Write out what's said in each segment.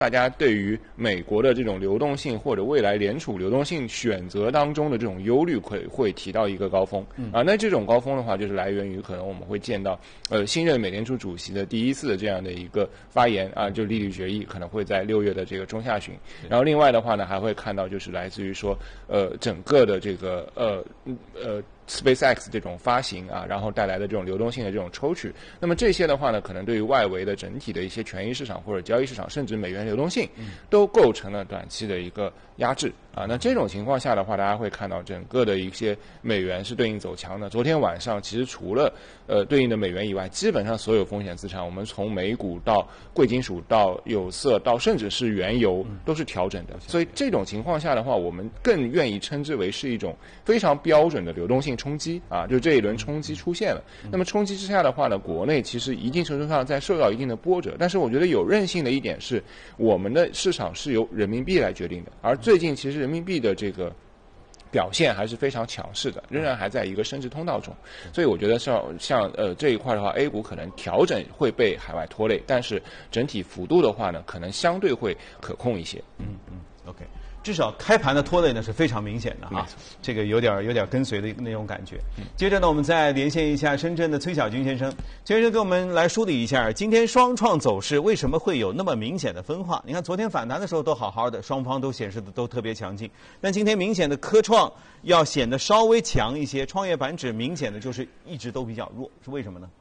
大家对于美国的这种流动性或者未来联储流动性选择当中的这种忧虑会提到一个高峰啊。那这种高峰的话，就是来源于可能我们会见到新任美联储主席的第一次的这样的一个发言啊，就利率决议可能会在6月的这个中下旬。然后另外的话呢，还会看到就是来自于说整个的这个SpaceX 这种发行啊，然后带来的这种流动性的这种抽取，那么这些的话呢，可能对于外围的整体的一些权益市场或者交易市场，甚至美元流动性，都构成了短期的一个压制啊。那这种情况下的话，大家会看到整个的一些美元是对应走强的。昨天晚上其实除了对应的美元以外，基本上所有风险资产，我们从美股到贵金属到有色到甚至是原油都是调整的。所以这种情况下的话，我们更愿意称之为是一种非常标准的流动性冲击啊，就这一轮冲击出现了。那么冲击之下的话呢，国内其实一定程度上在受到一定的波折，但是我觉得有韧性的一点是，我们的市场是由人民币来决定的，而最近其实人民币的这个表现还是非常强势的，仍然还在一个升值通道中，所以我觉得像这一块的话 ，A 股可能调整会被海外拖累，但是整体幅度的话呢，可能相对会可控一些。 OK。至少开盘的拖累呢是非常明显的啊，这个有点跟随的那种感觉。接着呢，我们再连线一下深圳的崔小军先生，崔先生给我们来梳理一下今天双创走势为什么会有那么明显的分化。你看昨天反弹的时候都好好的，双方都显示的都特别强劲，但今天明显的科创要显得稍微强一些，创业板指明显的就是一直都比较弱，是为什么呢？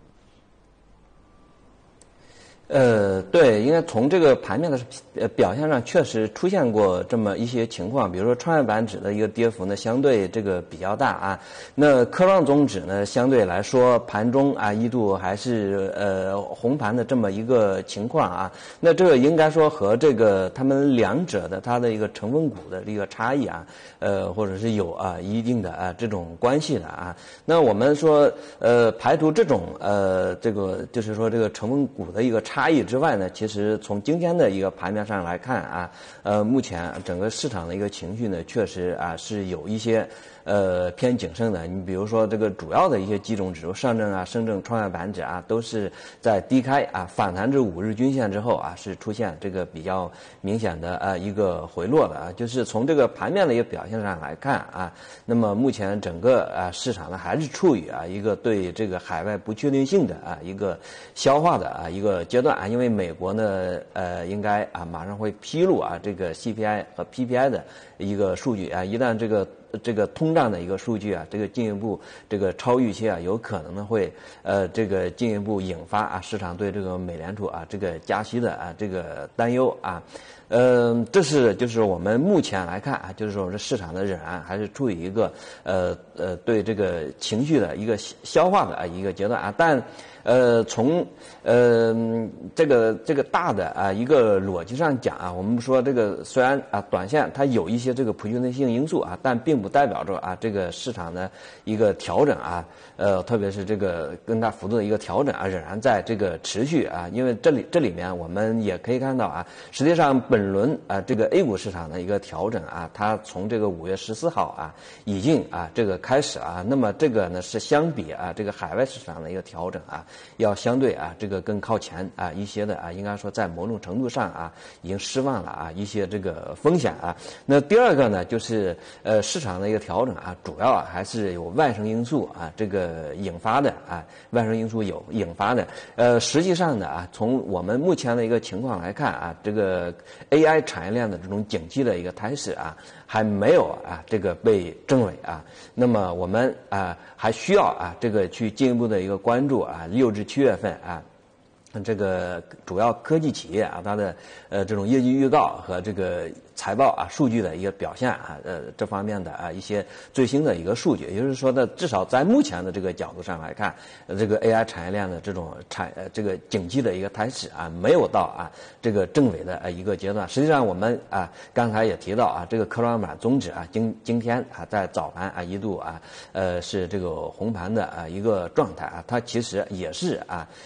对，因为从这个盘面的表现上，确实出现过这么一些情况，比如说创业板指的一个跌幅呢，相对这个比较大啊。那科创综指呢，相对来说盘中啊一度还是红盘的这么一个情况啊。那这个应该说和这个他们两者的它的一个成分股的一个差异啊，或者是有一定的这种关系的啊。那我们说排除这种这个就是说这个成分股的一个差异之外呢，其实从今天的一个盘面上来看啊，目前整个市场的一个情绪呢，确实是有一些偏谨慎的。你比如说这个主要的一些几种指数，上证深证创业板指都是在低开反弹至5日均线之后是出现这个比较明显的一个回落的就是从这个盘面的一个表现上来看那么目前整个市场呢还是处于一个对这个海外不确定性的一个消化的一个阶段因为美国呢应该马上会披露这个 CPI 和 PPI 的一个数据一旦这个通胀的一个数据这个进一步这个超预期有可能呢会这个进一步引发市场对这个美联储这个加息的这个担忧这是就是我们目前来看就是说这市场的仍然还是处于一个对这个情绪的一个消化的一个阶段但从这个大的一个逻辑上讲我们说这个虽然短线它有一些这个不确定性因素但并不代表着这个市场的一个调整特别是这个更大幅度的一个调整仍然在这个持续因为这里面我们也可以看到实际上本轮这个 A 股市场的一个调整它从这个5月14号已经这个开始那么这个呢是相比这个海外市场的一个调整要相对这个更靠前一些的应该说在某种程度上已经释放了一些这个风险那第二个呢就是市场的一个调整主要还是有外生因素这个引发的外生因素有引发的实际上呢从我们目前的一个情况来看这个 AI 产业链的这种景气的一个态势还没有这个被证伪那么我们还需要这个去进一步的一个关注6至7月份这个主要科技企业它的这种业绩预告和这个财报数据的一个表现这方面的一些最新的一个数据，也就是说呢，至少在目前的这个角度上来看，这个 AI 产业链的这种这个景气的一个态势没有到这个正伪的一个阶段。实际上我们刚才也提到这个科创板综指今天在早盘一度是这个红盘的一个状态它其实也是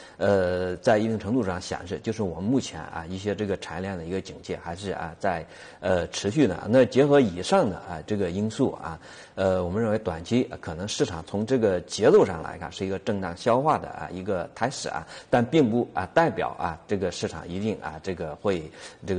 在一定程度上显示，就是我们目前一些这个产业链的一个景气还是在持续的。那结合以上的这个因素我们认为短期可能市场从这个节奏上来看是一个震荡消化的一个态势但并不代表这个市场一定这个会这个